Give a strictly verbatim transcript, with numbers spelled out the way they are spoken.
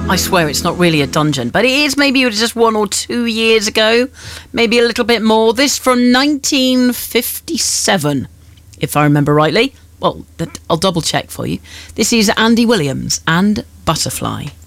I swear it's not really a dungeon, but it is maybe just one or two years ago, maybe a little bit more. This from nineteen fifty-seven, if I remember rightly. Well, I'll double check for you. This is Andy Williams and Butterfly.